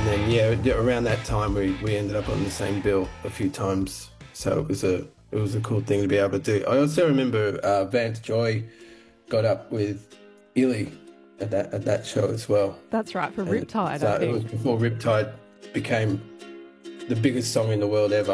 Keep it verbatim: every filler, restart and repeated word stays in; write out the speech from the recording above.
then yeah, around that time we, we ended up on the same bill a few times. So it was a it was a cool thing to be able to do. I also remember uh, Vance Joy got up with Illy at that at that show as well. That's right, for And Riptide. So I it think was before Riptide became the biggest song in the world ever.